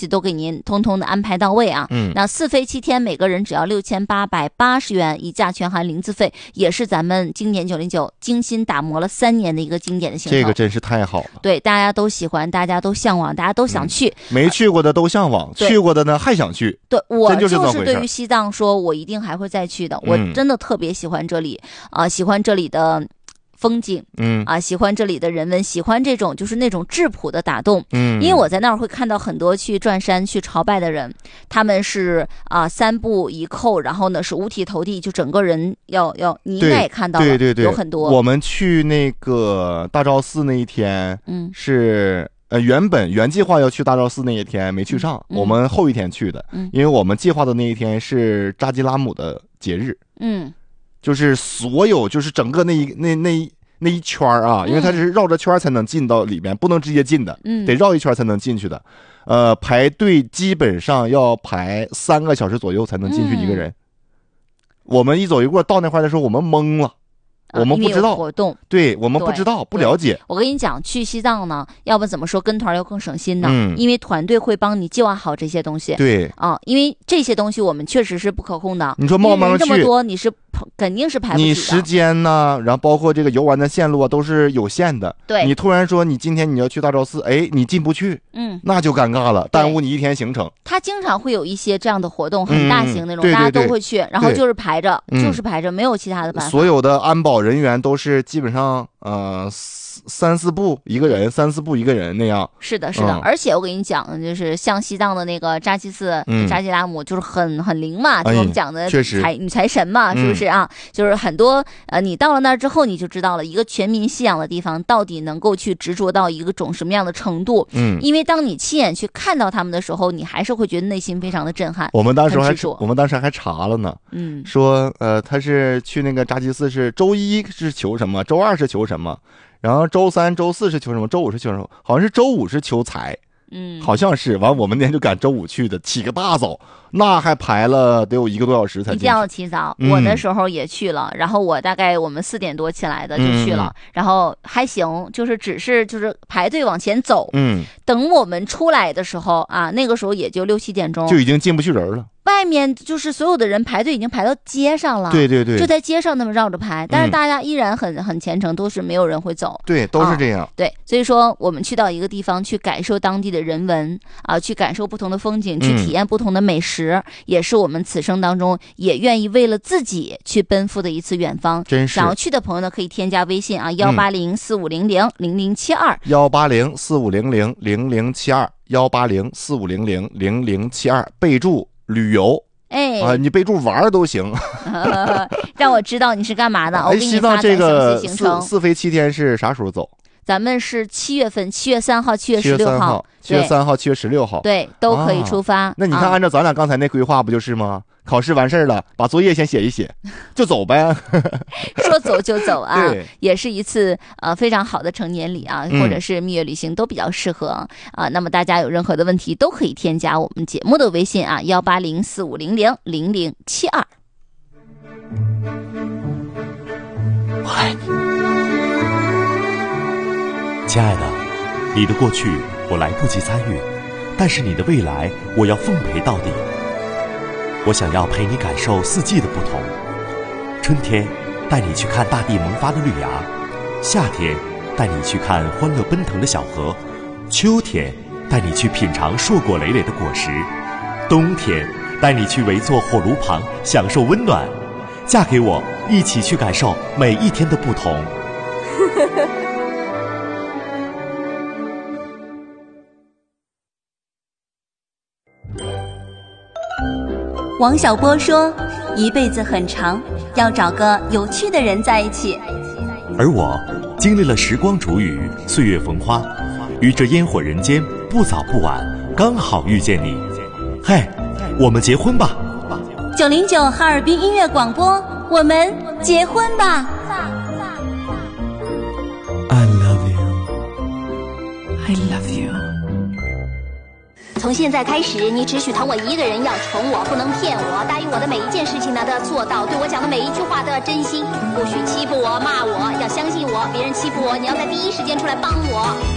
西都给您通通的安排到位啊。那4飞7天，每个人只要6880元，一价全含零自费，也是咱们经典909精心打磨了3年的一个经典的行程。 这个真是太好了， 对，大家都喜欢，大家都向往，大家都想去。 没去过的都向往，去过的呢还想去。 对，我就是对于西藏说，我一定还会再去的。我真的特别喜欢这里喜欢这里的风景，喜欢这里的人文，喜欢这种就是那种质朴的打动，因为我在那儿会看到很多去转山去朝拜的人，他们是3步一叩，然后呢是五体投地，就整个人要你应该也看到了， 对， 有很多。 我们去那个大昭寺那一天，是原计划要去大昭寺那一天没去上，我们后一天去的，因为我们计划的那一天是扎基拉姆的节日，就是所有就是整个那一圈啊，因为它是绕着圈才能进到里面，不能直接进的，得绕一圈才能进去的。排队基本上要排3个小时左右才能进去一个人。我们一走一过到那块的时候，我们懵了。我们不知道活动， 对，我们不知道，不了解。 我跟你讲，去西藏呢，要不怎么说跟团要更省心呢？因为团队会帮你计划好这些东西。 对因为这些东西我们确实是不可控的。 你说慢慢去， 这么多，你是肯定是排不起的。 你时间呢，然后包括这个游玩的线路啊，都是有限的。 对， 你突然说你今天你要去大昭寺，你进不去，那就尴尬了，耽误你一天行程。 他经常会有一些这样的活动，很大型那种，大家都会去，然后就是排着，没有其他的办法。 所有的安保人员都是基本上3、4步一个人，3、4步一个人那样。 是的，而且我跟你讲，就是像西藏的那个扎基寺、扎基拉姆，就是很灵嘛，就我们讲的女财神嘛，是不是啊？就是很多你到了那儿之后，你就知道了一个全民信仰的地方到底能够去执着到一个种什么样的程度。因为当你亲眼去看到他们的时候，你还是会觉得内心非常的震撼。 我们当时还查了呢，说他是去那个扎基寺是周1是求什么，周2是求什么。然后周3、周4是求什么？周5是求什么？好像是周5是求财，好像是。完，我们那天就赶周5去的，起个大早，那还排了得有1个多小时才进去。 一定要起早。我那时候也去了，然后我们4点多起来的就去了，然后还行，就是就是排队往前走。等我们出来的时候啊，那个时候也就6、7点钟， 就已经进不去人了。 外面就是所有的人排队已经排到街上了， 对， 就在街上那么绕着排，但是大家依然很虔诚，都是没有人会走， 对，都是这样。 对，所以说我们去到一个地方去感受当地的人文去感受不同的风景，去体验不同的美食，也是我们此生当中也愿意为了自己去奔赴的一次远方。 真是， 想要去的朋友呢，可以添加微信18045000072 18045000072 18045000072，备注旅游。你备注玩都行， 让我知道你是干嘛的。我给你发这个行程。 4飞7天是啥时候走？ 咱们是7月份，7月3号、7月16号、 7月3号、7月16号， 对，都可以出发。 那你看，按照咱俩刚才那规划，不就是吗？考试完事儿了，把作业先写一写，就走呗。 说走就走啊，也是一次非常好的成年礼啊，或者是蜜月旅行都比较适合啊。那么大家有任何的问题都可以添加我们节目的微信啊，18045000072。 我爱你，亲爱的，你的过去我来不及参与，但是你的未来我要奉陪到底。我想要陪你感受4季的不同，春天带你去看大地萌发的绿芽，夏天带你去看欢乐奔腾的小河，秋天带你去品尝硕果累累的果实，冬天带你去围坐火炉旁享受温暖。嫁给我，一起去感受每一天的不同。 王小波说，一辈子很长，要找个有趣的人在一起。 而我经历了时光煮雨，岁月逢花，于这烟火人间，不早不晚，刚好遇见你。嘿，我们结婚吧。 909哈尔滨音乐广播，我们结婚吧。 I love you. I love you. 从现在开始，你只许疼我一个人，要宠我，不能骗我，答应我的每一件事情呢都要做到，对我讲的每一句话都要真心，不许欺负我、骂我，要相信我，别人欺负我，你要在第一时间出来帮我。